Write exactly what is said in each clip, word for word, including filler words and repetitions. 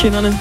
Kinderne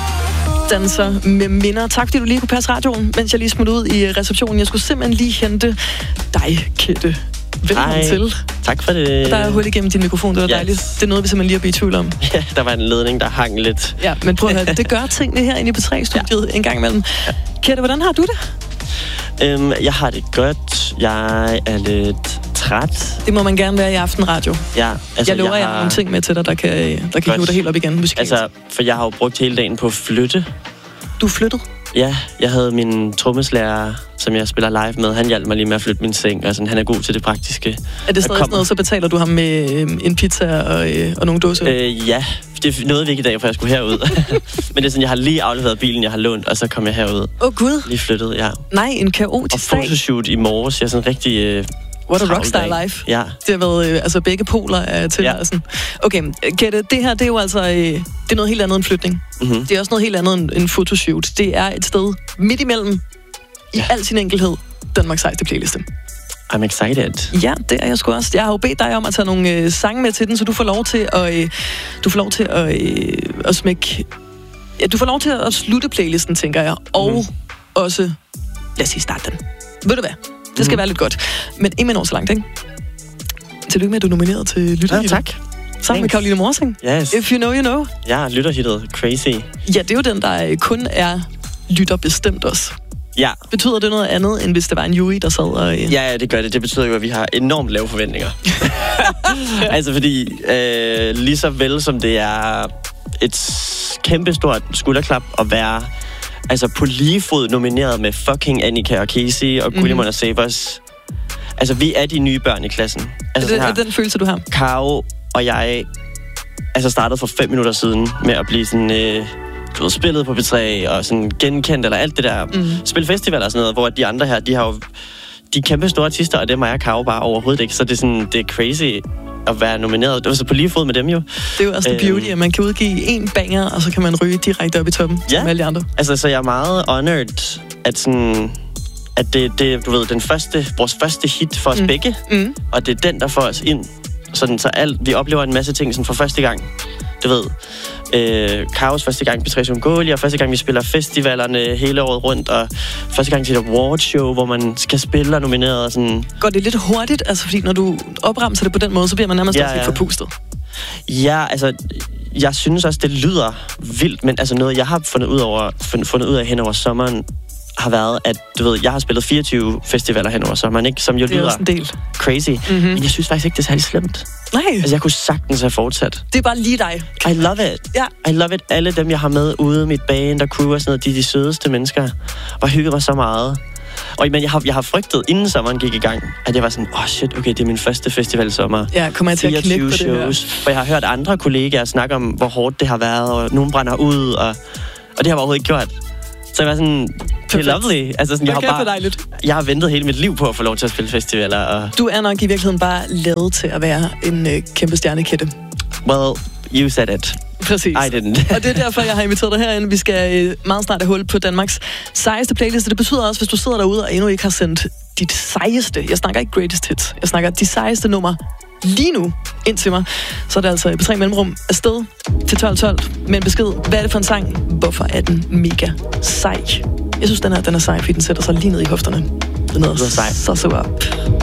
danser med minder. Tak fordi du lige kunne passe radioen, mens jeg lige smuttede ud i receptionen. Jeg skulle simpelthen lige hente dig, Kette. Velkommen Hej. til. Tak for det. Der er hul igennem din mikrofon, det var yes. dejligt. Det er noget, vi simpelthen lige har blivet i tvivl om. Ja, der var en ledning, der hang lidt. Ja, men prøv at høre, det gør tingene herinde i P tre-studiet ja. en gang imellem. Ja. Kette, hvordan har du det? Øhm, jeg har det godt. Jeg er lidt træt. Det må man gerne være i aftenradio. Ja, altså, jeg lover, jeg jeg har har nogle ting med til dig, der kan, der kan hive dig helt op igen musikalsk. Altså, for jeg har jo brugt hele dagen på at flytte. Du er flyttet? Ja, jeg havde min trommeslager, som jeg spiller live med. Han hjalp mig lige med at flytte min seng, og sådan, han er god til det praktiske. Er det stadig sådan noget, så betaler du ham med øh, en pizza og, øh, og nogle dåser? Øh, ja, det nåede vi ikke i dag, for jeg skulle herud. Men det er sådan, jeg har lige afleveret bilen, jeg har lånt, og så kom jeg herud. Åh oh, gud. Lige flyttet, ja. Nej, en kaotisk dag. Og fotoshoot i morges, jeg er sådan rigtig... Øh, What a rockstar life. Ja. Det har været øh, altså begge poler af tilværelsen. Ja. Okay, Kette, det her, det er jo altså øh, det er noget helt andet end flytning. Mm-hmm. Det er også noget helt andet end, end fotoshoot. Det er et sted midt imellem, i ja. al sin enkelhed, Danmarks sejeste playliste. I'm excited. Ja, det er jeg sgu også. Jeg har jo bedt dig om at tage nogle øh, sange med til den, så du får lov til at, øh, du får lov til at, øh, at smække... Ja, du får lov til at slutte playlisten, tænker jeg. Og mm-hmm. også, lad os sige, starte den. Ved du hvad? Det skal mm. være lidt godt. Men ikke når så langt, ikke? Tillykke med, at du er nomineret til Lytterhittet. Ja, tak. Sammen med Caroline Morsing. Yes. If you know, you know. Ja, Lytterhittet. Crazy. Ja, det er jo den, der kun er lytterbestemt også. Ja. Betyder det noget andet, end hvis det var en jury, der sad og... Ja, ja, det gør det. Det betyder jo, at vi har enormt lave forventninger. Altså, fordi øh, lige så vel som det er et kæmpestort skulderklap at være... Altså på lige fod nomineret med fucking Annika og Casey og Gullimon mm. og Savers. Altså vi er de nye børn i klassen. Altså, er, det, er den følelse, du har? Caro og jeg altså startede for fem minutter siden med at blive sådan... Øh, du ved, spillet på P tre og sådan genkendt eller alt det der. Mm. Spil festivaler og sådan noget, hvor de andre her, de har jo... De er kæmpe store artister, og det er mig og Caro bare overhovedet ikke. Så det er sådan, det er crazy at være nomineret. Det var så på lige fod med dem jo. Det er jo også the beauty, at man kan udgive en banger, og så kan man ryge direkte op i toppen ja. med alle de andre. Altså, så jeg er meget honored, at sådan... At det, det du ved, den første, vores første hit for os mm. begge, mm. og det er den, der får os ind. Sådan, så alt, vi oplever en masse ting sådan for første gang. Du ved, øh, Kaos første gang P tre Mongolia, og første gang vi spiller festivalerne hele året rundt, og første gang til et awardshow, hvor man skal spille og nomineret og sådan. Går det lidt hurtigt? Altså, fordi når du opremser det på den måde, så bliver man nærmest ja, også lidt ja. forpustet. Ja, altså, jeg synes også, det lyder vildt, men altså noget, jeg har fundet ud, over, fundet ud af hen over sommeren, har været, at du ved, jeg har spillet fireogtyve festivaler hen over sommeren, ikke? Som jo det er lyder også en del. Crazy. Mm-hmm. Men jeg synes faktisk ikke, det er særlig slemt. Nej. Altså, jeg kunne sagtens have fortsat. Det er bare lige dig. I love it. Ja. I love it. Alle dem, jeg har med ude, mit band og crew og sådan noget, de er de sødeste mennesker. Og hygget mig så meget. Og men jeg har, jeg har frygtet, inden sommeren gik i gang, at jeg var sådan, åh oh shit, okay, det er min første festival i sommer. Ja, kommer jeg til at knække på det shows. Her? For jeg har hørt andre kollegaer snakke om, hvor hårdt det har været, og nogen brænder ud, og, og det har jeg overhovedet ikke gjort. Så jeg var sådan, det er lovely. Altså sådan, jeg, har bare, jeg har ventet hele mit liv på at få lov til at spille festivaler. Og... Du er nok i virkeligheden bare lavet til at være en øh, kæmpe stjernekætte. Well, you said it. Præcis. I didn't. Og det er derfor, jeg har inviteret dig herinde. Vi skal øh, meget snart have hul på Danmarks sejeste playliste. Det betyder også, hvis du sidder derude og endnu ikke har sendt dit sejeste, jeg snakker ikke greatest hits, jeg snakker de sejeste nummer lige nu ind til mig, så er det altså P tre Mellemrum afsted til tolv tolv med en besked. Hvad er det for en sang? Hvorfor er den mega sej? Jeg synes, den her den er sej, fordi den sætter sig lige ned i hofterne. Den hedder Så Så Up.